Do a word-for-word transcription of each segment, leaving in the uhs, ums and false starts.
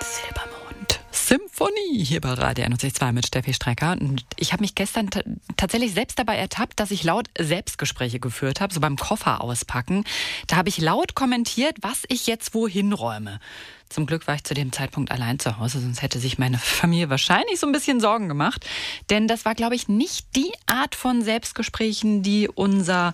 Silbermond. Symphonie hier bei Radio einundsechzig Komma zwei mit Steffi Strecker. Und ich habe mich gestern t- tatsächlich selbst dabei ertappt, dass ich laut Selbstgespräche geführt habe, so beim Koffer auspacken. Da habe ich laut kommentiert, was ich jetzt wohin räume. Zum Glück war ich zu dem Zeitpunkt allein zu Hause, sonst hätte sich meine Familie wahrscheinlich so ein bisschen Sorgen gemacht. Denn das war, glaube ich, nicht die Art von Selbstgesprächen, die unser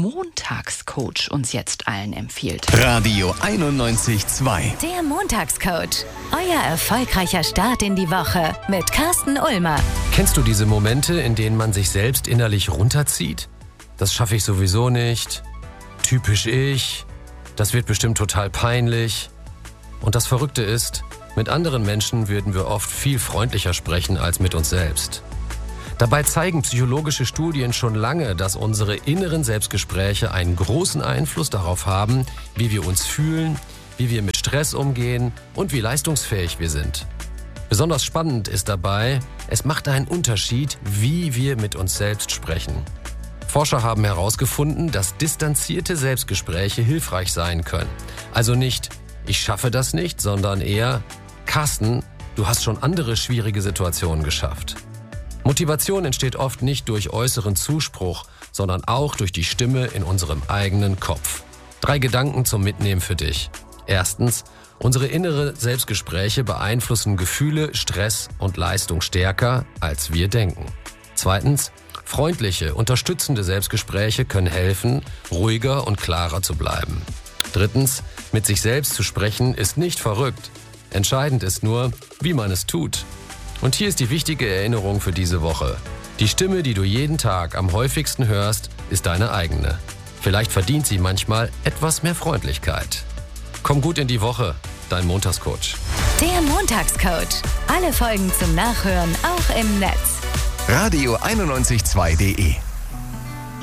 Montagscoach uns jetzt allen empfiehlt. Radio einundneunzig Komma zwei. Der Montagscoach. Euer erfolgreicher Start in die Woche mit Carsten Ulmer. Kennst du diese Momente, in denen man sich selbst innerlich runterzieht? Das schaffe ich sowieso nicht. Typisch ich. Das wird bestimmt total peinlich. Und das Verrückte ist, mit anderen Menschen würden wir oft viel freundlicher sprechen als mit uns selbst. Dabei zeigen psychologische Studien schon lange, dass unsere inneren Selbstgespräche einen großen Einfluss darauf haben, wie wir uns fühlen, wie wir mit Stress umgehen und wie leistungsfähig wir sind. Besonders spannend ist dabei, es macht einen Unterschied, wie wir mit uns selbst sprechen. Forscher haben herausgefunden, dass distanzierte Selbstgespräche hilfreich sein können. Also nicht ich schaffe das nicht, sondern eher, Carsten, du hast schon andere schwierige Situationen geschafft. Motivation entsteht oft nicht durch äußeren Zuspruch, sondern auch durch die Stimme in unserem eigenen Kopf. Drei Gedanken zum Mitnehmen für dich. Erstens, unsere inneren Selbstgespräche beeinflussen Gefühle, Stress und Leistung stärker, als wir denken. Zweitens, freundliche, unterstützende Selbstgespräche können helfen, ruhiger und klarer zu bleiben. Drittens, mit sich selbst zu sprechen ist nicht verrückt. Entscheidend ist nur, wie man es tut. Und hier ist die wichtige Erinnerung für diese Woche. Die Stimme, die du jeden Tag am häufigsten hörst, ist deine eigene. Vielleicht verdient sie manchmal etwas mehr Freundlichkeit. Komm gut in die Woche, dein Montagscoach. Der Montagscoach. Alle Folgen zum Nachhören auch im Netz. Radio einundneunzig Komma zwei punkt de